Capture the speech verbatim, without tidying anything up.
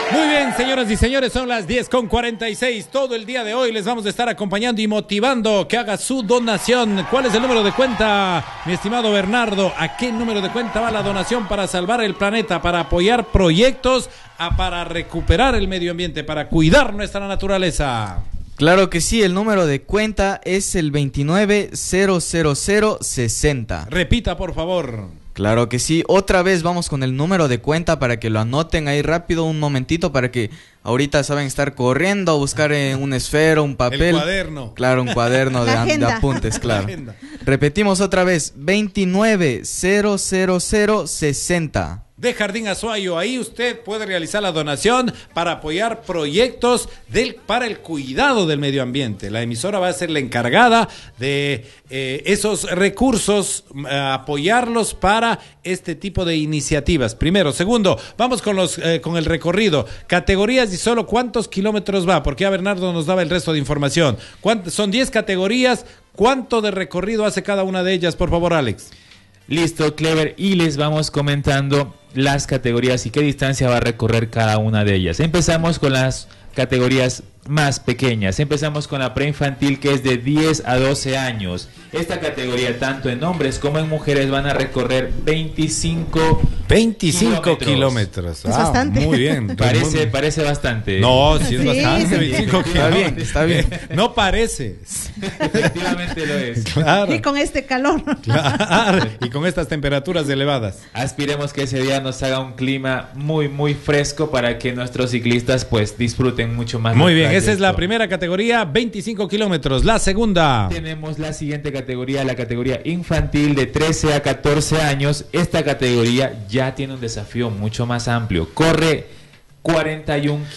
Muy bien, señoras y señores, son las diez con cuarenta y seis. Todo el día de hoy les vamos a estar acompañando y motivando que haga su donación. ¿Cuál es el número de cuenta, mi estimado Bernardo? ¿A qué número de cuenta va la donación para salvar el planeta, para apoyar proyectos, a, para recuperar el medio ambiente, para cuidar nuestra naturaleza? Claro que sí, el número de cuenta es el veintinueve cero cero cero sesenta. Repita, por favor. Claro que sí, otra vez vamos con el número de cuenta para que lo anoten ahí rápido, un momentito, para que ahorita saben estar corriendo a buscar en un esfero, un papel. El cuaderno. Claro, un cuaderno de, de apuntes, claro. Repetimos otra vez, veintinueve cero cero cero sesenta. De Jardín Azuayo, ahí usted puede realizar la donación para apoyar proyectos del, para el cuidado del medio ambiente. La emisora va a ser la encargada de eh, esos recursos, eh, apoyarlos para este tipo de iniciativas. Primero. Segundo, vamos con, los, eh, con el recorrido. Categorías y solo cuántos kilómetros va, porque ya Bernardo nos daba el resto de información. Son diez categorías. ¿Cuánto de recorrido hace cada una de ellas? Por favor, Alex. Listo, Clever, y les vamos comentando las categorías y qué distancia va a recorrer cada una de ellas. Empezamos con las categorías más pequeñas. Empezamos con la preinfantil, que es de diez a doce años. Esta categoría, tanto en hombres como en mujeres, van a recorrer veinticinco kilómetros. Es ah, bastante. Muy bien. Parece, parece bastante. No, sí es Sí, bastante. sí. veinticinco Está bien, kilómetros. está bien. No parece. Efectivamente lo es. Claro. Y con este calor. Claro. Y con estas temperaturas elevadas. Aspiremos que ese día nos haga un clima muy, muy fresco para que nuestros ciclistas pues disfruten mucho más. Muy del bien, esa es trayecto. la primera categoría, veinticinco kilómetros. La segunda. Tenemos la siguiente categoría, la categoría infantil de trece a catorce años. Esta categoría ya tiene un desafío mucho más amplio. Corre cuarenta y un